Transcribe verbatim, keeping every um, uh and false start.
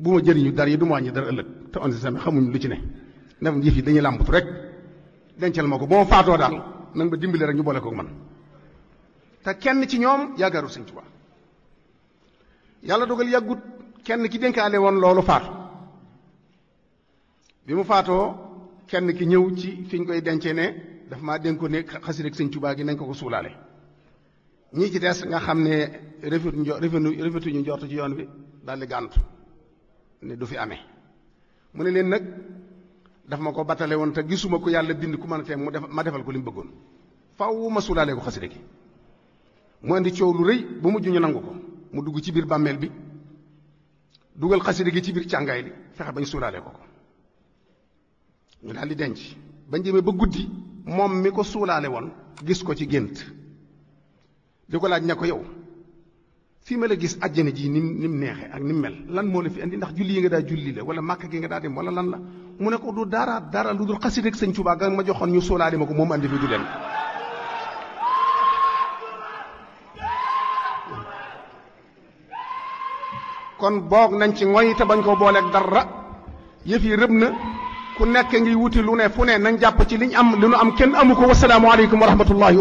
bu ma jëriñu dara yi du ma wàññi dara ëllëg te on sait xamuñ lu ci ne ndem yëf yi dañuy làmbatu rek dencal ma ko boo ma faatoo daal nanga ma dimbali rek ñu boole ko man te kenn ci ñoom yaakaaru Sëñ Tuubaa yàlla dogal yàggut kenn ki dénkaale woon loolu faatu bi mu faatoo kenn ki ñëw ci fi ñu koy dencee ne daf maa dénkoon ne xasida ak Sëñ Tuubaa gi nañ ko ko suulaale ñii ci des nga xam ne rafetu njo rafetuñu njort ci yoon bi daal di gàntu ne du fi amee mu ne leen nag daf ma ko battale woon te gisuma ko yàlla bind ku mën a teem mu def ma defal ko li mu bëggoon faw ma suulaale ko xasida gi mu indi coow lu rëy bu mujj ñu nangu ko mu dugg ci biir bàmmeel bi dugal xasida gi ci biir càngaay li fexe bañ suulaale ko ko ñu daal di denc bañ jëmee ba guddi moom mi ko suulaale woon gis ko ci gént di ko laaj ne ko yow fii ma la gis àjjana ji ni ni mu neexee ak ni mu mel lan moo la fi indi ndax julli yi nga daa julli la wala màkk gi nga daa dem wala lan la mu ne ko du dara dara lu dul xasida ak Sëñ Tuubaa ga ma joxoon ñu suulaale ma ko moom andi fi du dem kon boog nañ ci ngoy te bañ ko booleeg dara yëf yi rëb na ku nekk ngi wuti lu ne fu ne nañ jàpp ci liñ am li nu am kenn amu ko wasalaamu aleykum wa rahmatullahi